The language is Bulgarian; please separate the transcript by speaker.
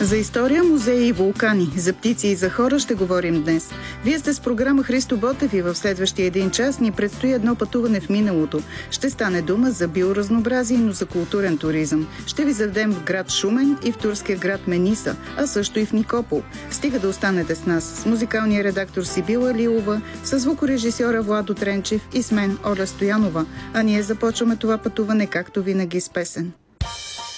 Speaker 1: За история, музеи и вулкани, за птици и за хора ще говорим днес. Вие сте с програма Христо Ботев и в следващия 1 час ни предстои едно пътуване в миналото. Ще стане дума за биоразнообразие, но за културен туризъм. Ще ви заведем в град Шумен и в турския град Мениса, а също и в Никопол. Стига да останете с нас, с музикалния редактор Сибила Лилова, с звукорежисьора Владо Тренчев и с мен Оля Стоянова. А ние започваме това пътуване както винаги с песен.